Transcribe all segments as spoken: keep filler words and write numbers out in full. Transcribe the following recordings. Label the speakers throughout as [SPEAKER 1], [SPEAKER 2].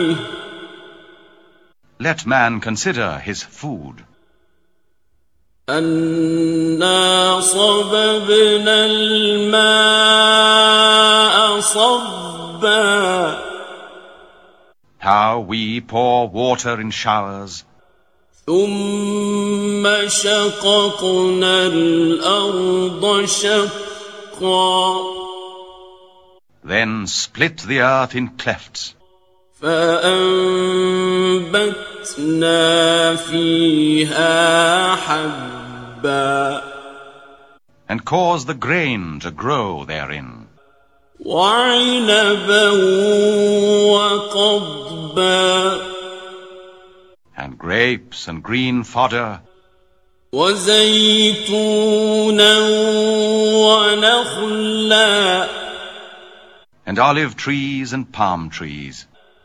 [SPEAKER 1] Let man consider his food.
[SPEAKER 2] أنا صببنا الماء صبا
[SPEAKER 1] How we pour water in showers.
[SPEAKER 2] ثم شققنا الأرض شقا
[SPEAKER 1] Then split the earth in clefts.
[SPEAKER 2] فأنبتنا فيها حبا
[SPEAKER 1] And cause the grain to grow therein.
[SPEAKER 2] وعنبا وقضبا
[SPEAKER 1] And grapes and green fodder.
[SPEAKER 2] وزيتونا ونخلا
[SPEAKER 1] And olive trees and palm trees.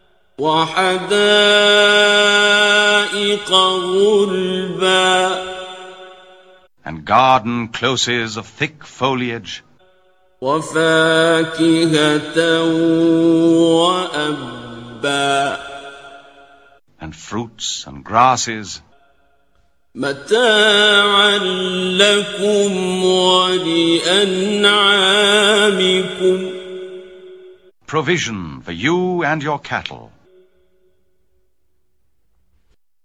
[SPEAKER 2] وحدائق غلبا
[SPEAKER 1] And garden closes of thick foliage.
[SPEAKER 2] وفاكهة وأبا
[SPEAKER 1] And fruits and grasses.
[SPEAKER 2] متاعا لكم ولأنعامكم
[SPEAKER 1] Provision for you and your cattle.